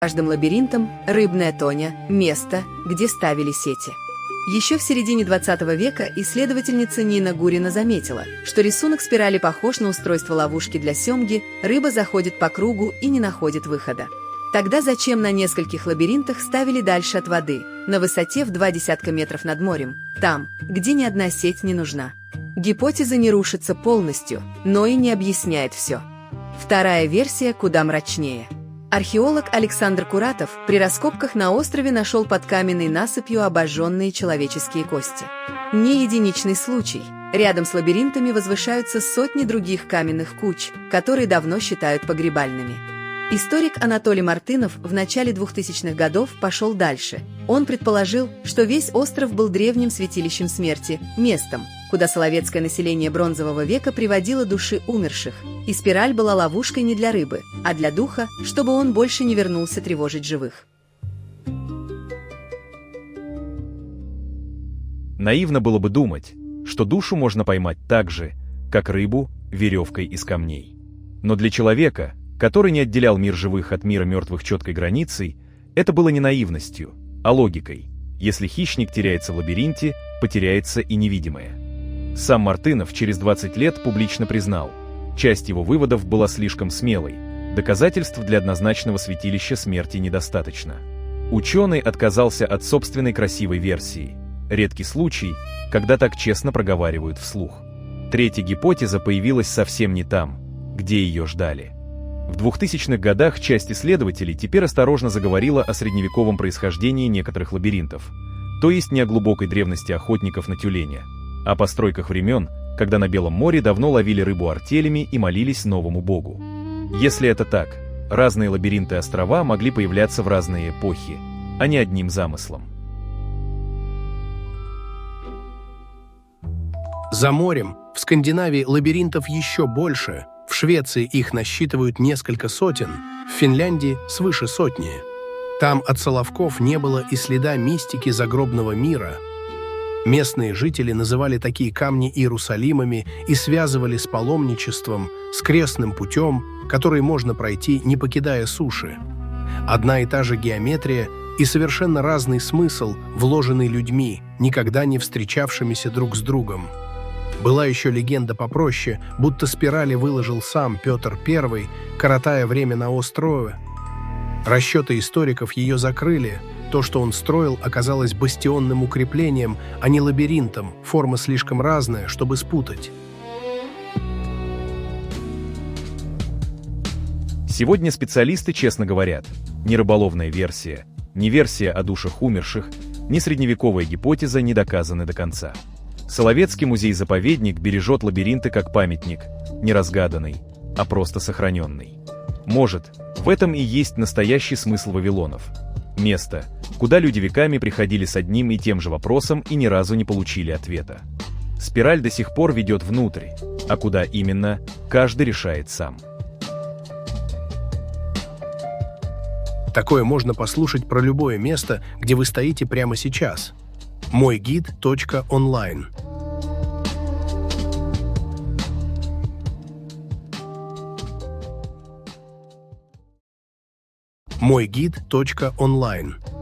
Каждым лабиринтом рыбная тоня, место, где ставили сети. Еще в середине 20 века исследовательница Нина Гурина заметила, что рисунок спирали похож на устройство ловушки для семги, рыба заходит по кругу и не находит выхода. Тогда зачем на нескольких лабиринтах ставили дальше от воды, на высоте в 20 метров над морем, там, где ни одна сеть не нужна? Гипотеза не рушится полностью, но и не объясняет все. Вторая версия куда мрачнее. Археолог Александр Куратов при раскопках на острове нашел под каменной насыпью обожженные человеческие кости. Не единичный случай. Рядом с лабиринтами возвышаются сотни других каменных куч, которые давно считают погребальными. Историк Анатолий Мартынов в начале 2000-х годов пошел дальше. Он предположил, что весь остров был древним святилищем смерти, местом, куда соловецкое население бронзового века приводило души умерших, и спираль была ловушкой не для рыбы, а для духа, чтобы он больше не вернулся тревожить живых. Наивно было бы думать, что душу можно поймать так же, как рыбу веревкой из камней. Но для человека, который не отделял мир живых от мира мертвых четкой границей, это было не наивностью, а логикой. Если хищник теряется в лабиринте, потеряется и невидимое. Сам Мартынов через 20 лет публично признал, часть его выводов была слишком смелой, доказательств для однозначного святилища смерти недостаточно. Ученый отказался от собственной красивой версии. Редкий случай, когда так честно проговаривают вслух. Третья гипотеза появилась совсем не там, где ее ждали. В 2000-х годах часть исследователей теперь осторожно заговорила о средневековом происхождении некоторых лабиринтов, то есть не о глубокой древности охотников на тюленя, а о постройках времен, когда на Белом море давно ловили рыбу артелями и молились новому богу. Если это так, разные лабиринты острова могли появляться в разные эпохи, а не одним замыслом. За морем, в Скандинавии лабиринтов еще больше. В Швеции их насчитывают несколько сотен, в Финляндии свыше сотни. Там от Соловков не было и следа мистики загробного мира. Местные жители называли такие камни Иерусалимами и связывали с паломничеством, с крестным путем, который можно пройти, не покидая суши. Одна и та же геометрия и совершенно разный смысл, вложенный людьми, никогда не встречавшимися друг с другом. Была еще легенда попроще, будто спирали выложил сам Петр I, коротая время на острове. Расчеты историков ее закрыли. То, что он строил, оказалось бастионным укреплением, а не лабиринтом, форма слишком разная, чтобы спутать. Сегодня специалисты честно говорят, ни рыболовная версия, ни версия о душах умерших, ни средневековая гипотеза не доказаны до конца. Соловецкий музей-заповедник бережет лабиринты как памятник, не разгаданный, а просто сохраненный. Может, в этом и есть настоящий смысл Вавилонов. Место, куда люди веками приходили с одним и тем же вопросом и ни разу не получили ответа. Спираль до сих пор ведет внутрь, а куда именно, каждый решает сам. Такое можно послушать про любое место, где вы стоите прямо сейчас. Мойгид.онлайн. Мойгид.онлайн.